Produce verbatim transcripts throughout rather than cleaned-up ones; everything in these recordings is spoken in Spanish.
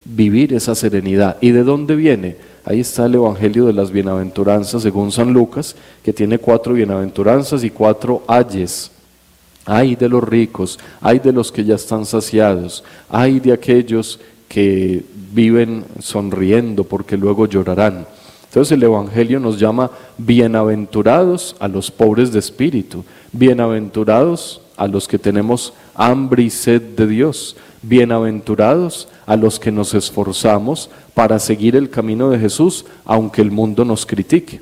vivir esa serenidad. ¿Y de dónde viene? Ahí está el Evangelio de las Bienaventuranzas según San Lucas, que tiene cuatro bienaventuranzas y cuatro ayes. Ay de los ricos, ay de los que ya están saciados, ay de aquellos que viven sonriendo porque luego llorarán. Entonces el Evangelio nos llama bienaventurados a los pobres de espíritu, bienaventurados a los que tenemos hambre y sed de Dios, bienaventurados a los que nos esforzamos para seguir el camino de Jesús, aunque el mundo nos critique.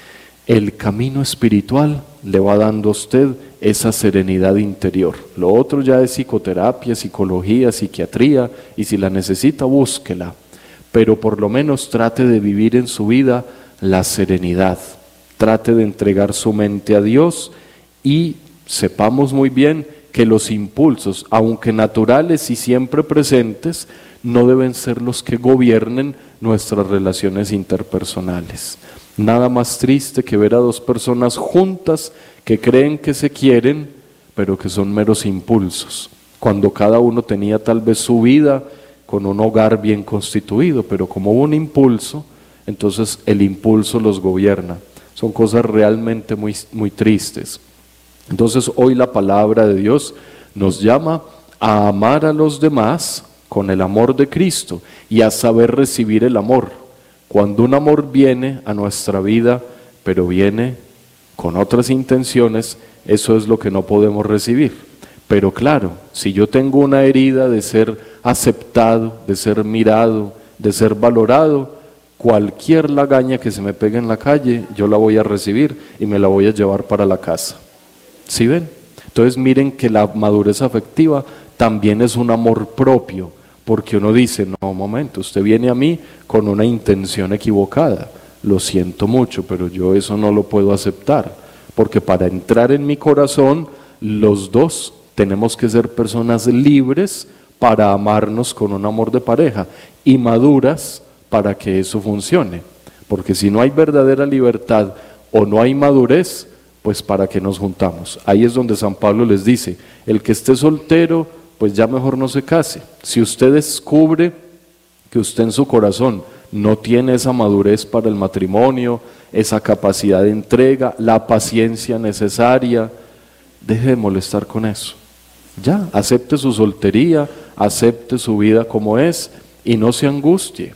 El camino espiritual le va dando a usted esa serenidad interior. Lo otro ya es psicoterapia, psicología, psiquiatría, y si la necesita, búsquela. Pero por lo menos trate de vivir en su vida la serenidad. Trate de entregar su mente a Dios y sepamos muy bien que los impulsos, aunque naturales y siempre presentes, no deben ser los que gobiernen nuestras relaciones interpersonales. Nada más triste que ver a dos personas juntas que creen que se quieren, pero que son meros impulsos, cuando cada uno tenía tal vez su vida con un hogar bien constituido, pero como hubo un impulso, entonces el impulso los gobierna. Son cosas realmente muy, muy tristes. Entonces hoy la palabra de Dios nos llama a amar a los demás con el amor de Cristo y a saber recibir el amor. Cuando un amor viene a nuestra vida, pero viene con otras intenciones, eso es lo que no podemos recibir. Pero claro, si yo tengo una herida de ser aceptado, de ser mirado, de ser valorado, cualquier lagaña que se me pegue en la calle, yo la voy a recibir y me la voy a llevar para la casa. ¿Sí ven? Entonces miren que la madurez afectiva también es un amor propio, porque uno dice, no, un momento, usted viene a mí con una intención equivocada, lo siento mucho, pero yo eso no lo puedo aceptar, porque para entrar en mi corazón, los dos tenemos que ser personas libres para amarnos con un amor de pareja y maduras para que eso funcione, porque si no hay verdadera libertad o no hay madurez, pues para qué nos juntamos. Ahí es donde San Pablo les dice, el que esté soltero, pues ya mejor no se case. Si usted descubre que usted en su corazón no tiene esa madurez para el matrimonio, esa capacidad de entrega, la paciencia necesaria, deje de molestar con eso. Ya, acepte su soltería, acepte su vida como es y no se angustie.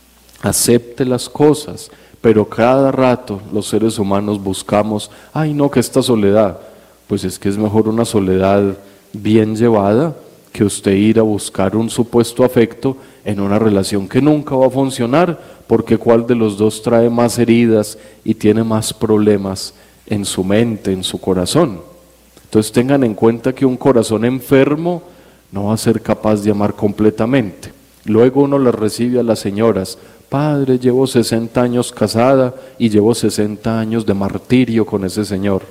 Acepte las cosas, pero cada rato los seres humanos buscamos, ay no, que esta soledad, pues es que es mejor una soledad bien llevada que usted ir a buscar un supuesto afecto en una relación que nunca va a funcionar, porque cuál de los dos trae más heridas y tiene más problemas en su mente, en su corazón. Entonces tengan en cuenta que un corazón enfermo no va a ser capaz de amar completamente. Luego uno le recibe a las señoras, padre, llevo sesenta años casada y llevo sesenta años de martirio con ese señor.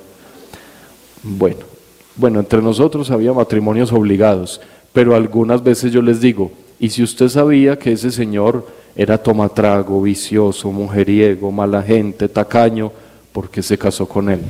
Bueno, bueno, entre nosotros había matrimonios obligados, pero algunas veces yo les digo, ¿y si usted sabía que ese señor era tomatrago, vicioso, mujeriego, mala gente, tacaño, por qué se casó con él?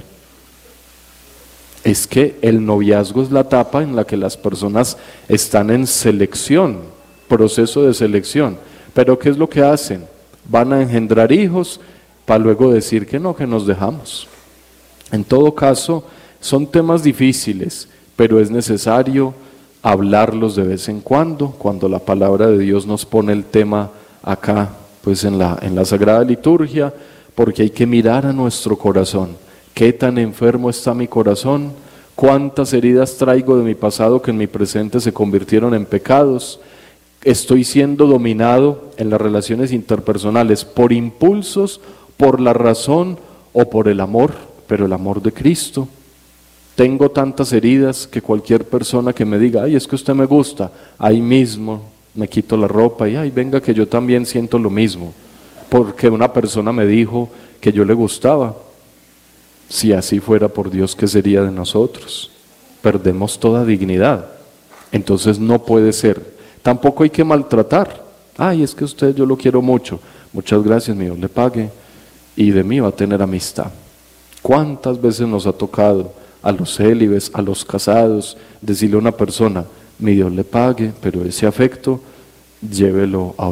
Es que el noviazgo es la etapa en la que las personas están en selección, proceso de selección. Pero ¿qué es lo que hacen? Van a engendrar hijos para luego decir que no, que nos dejamos. En todo caso, son temas difíciles, pero es necesario hablarlos de vez en cuando, cuando la palabra de Dios nos pone el tema acá, pues en la, en la Sagrada Liturgia, porque hay que mirar a nuestro corazón. ¿Qué tan enfermo está mi corazón? ¿Cuántas heridas traigo de mi pasado que en mi presente se convirtieron en pecados? Estoy siendo dominado en las relaciones interpersonales por impulsos, por la razón o por el amor, pero el amor de Cristo. Tengo tantas heridas que cualquier persona que me diga, ay, es que usted me gusta, ahí mismo me quito la ropa y ay, venga que yo también siento lo mismo, porque una persona me dijo que yo le gustaba. Si así fuera, por Dios, ¿qué sería de nosotros? Perdemos toda dignidad. Entonces no puede ser. Tampoco hay que maltratar. Ay, es que usted yo lo quiero mucho. Muchas gracias, mi Dios le pague. Y de mí va a tener amistad. ¿Cuántas veces nos ha tocado a los célibes, a los casados, decirle a una persona, mi Dios le pague, pero ese afecto llévelo a